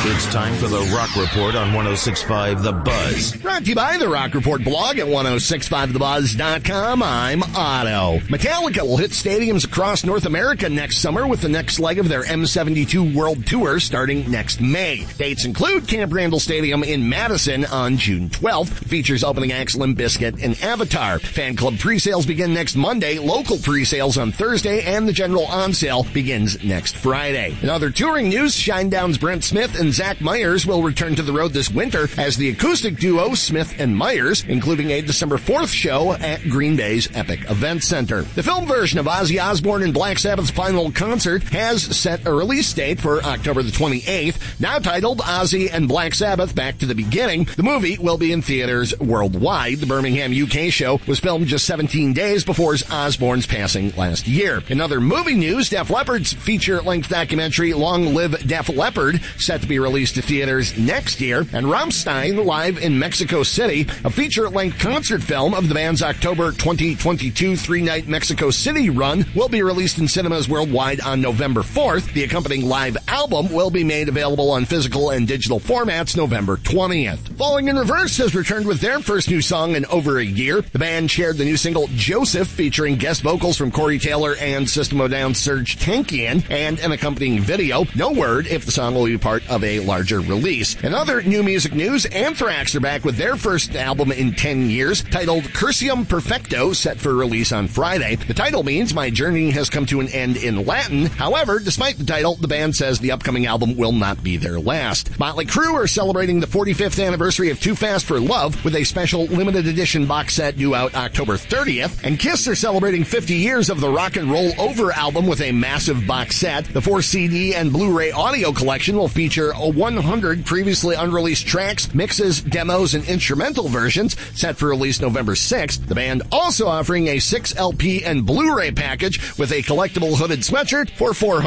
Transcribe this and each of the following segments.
It's time for the Rock Report on 106.5 The Buzz. Brought to you by the Rock Report blog at 1065thebuzz.com. I'm Otto. Metallica will hit stadiums across North America next summer with the next leg of their M72 World Tour starting next May. Dates include Camp Randall Stadium in Madison on June 12th. It features opening acts Limp Bizkit and Avatar. Fan club pre-sales begin next Monday, local pre-sales on Thursday, and the general on-sale begins next Friday. In other touring news, Shinedown's Brent Smith and Zach Myers will return to the road this winter as the acoustic duo Smith and Myers, including a December 4th show at Green Bay's Epic Event Center. The film version of Ozzy Osbourne and Black Sabbath's final concert has set a release date for October the 28th, now titled Ozzy and Black Sabbath Back to the Beginning. The movie will be in theaters worldwide. The Birmingham, UK show was filmed just 17 days before Osbourne's passing last year. In other movie news, Def Leppard's feature-length documentary Long Live Def Leppard set to be released to theaters next year, and Rammstein Live in Mexico City, a feature-length concert film of the band's October 2022 three-night Mexico City run, will be released in cinemas worldwide on November 4th. The accompanying live album will be made available on physical and digital formats November 20th. Falling in Reverse has returned with their first new song in over a year. The band shared the new single Joseph, featuring guest vocals from Corey Taylor and System of a Down's Serj Tankian, and an accompanying video. No word if the song will be part of a larger release. In other new music news, Anthrax are back with their first album in 10 years, titled Cursium Perfecto, set for release on Friday. The title means My Journey Has Come to an End in Latin. However, despite the title, the band says the upcoming album will not be their last. Motley Crue are celebrating the 45th anniversary of Too Fast for Love with a special limited edition box set due out October 30th, and Kiss are celebrating 50 years of the Rock and Roll Over album with a massive box set. The 4 CD and Blu-ray audio collection will feature 100 previously unreleased tracks, mixes, demos, and instrumental versions, set for release November 6th. The band also offering a 6 LP and Blu-ray package with a collectible hooded sweatshirt for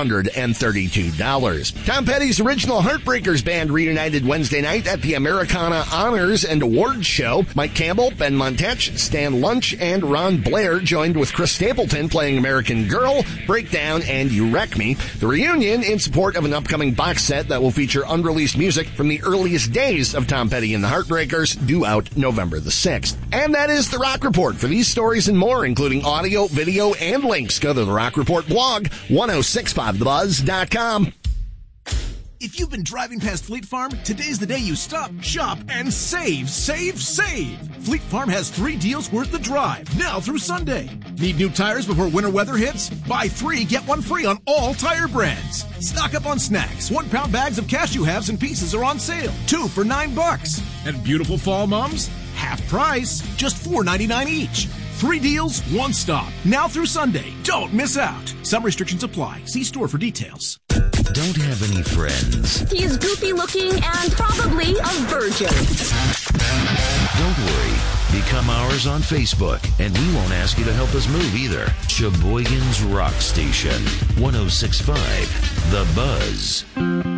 $432. Tom Petty's original Heartbreakers band reunited Wednesday night at the Americana Honors and Awards Show. Mike Campbell, Ben Montech, Stan Lunch, and Ron Blair joined with Chris Stapleton playing American Girl, Breakdown, and You Wreck Me. The reunion in support of an upcoming box set that will feature unreleased music from the earliest days of Tom Petty and the Heartbreakers, due out November the 6th. And that is the Rock Report. For these stories and more, including audio, video, and links, go to the Rock Report blog, 1065thebuzz.com. If you've been driving past Fleet Farm, today's the day you stop, shop, and save, save, save. Fleet Farm has 3 deals worth the drive, now through Sunday. Need new tires before winter weather hits? Buy 3, get 1 free on all tire brands. Stock up on snacks. 1-pound bags of cashew halves and pieces are on sale, 2 for $9. And beautiful fall mums? Half price, just $4.99 each. 3 deals, 1 stop. Now through Sunday. Don't miss out. Some restrictions apply. See store for details. Don't have any friends? He's goofy looking and probably a virgin. Don't worry. Become ours on Facebook, and we won't ask you to help us move either. Sheboygan's Rock Station, 106.5 The Buzz.